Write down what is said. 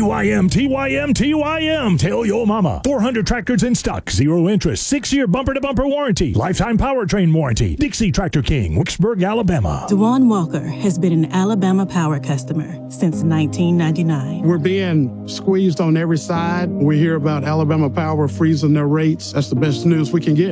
TYM, TYM, TYM. Tell your mama. 400 tractors in stock. 0 interest. 6-year bumper-to-bumper warranty. Lifetime powertrain warranty. Dixie Tractor King, Wicksburg, Alabama. DeJuan Walker has been an Alabama Power customer since 1999. We're being squeezed on every side. We hear about Alabama Power freezing their rates. That's the best news we can get.